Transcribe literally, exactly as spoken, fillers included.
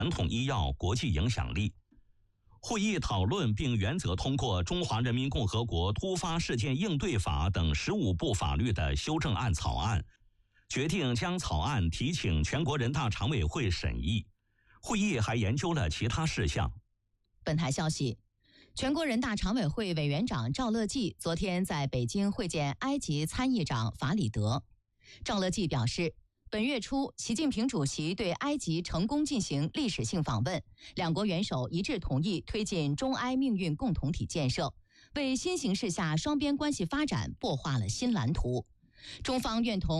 统医药国际影响力。会议讨论并原则通过《中华人民共和国突发事件应对法》等十五部法律的修正案草案，决定将草案提请全国人大常委会审议。会议还研究了其他事项。 本台消息，全国人大常委会委员长赵乐际昨天在北京会见埃及参议长法里德。赵乐际表示，本月初，习近平主席对埃及成功进行历史性访问，两国元首一致同意推进中埃命运共同体建设，为新形势下双边关系发展擘画了新蓝图。中方愿同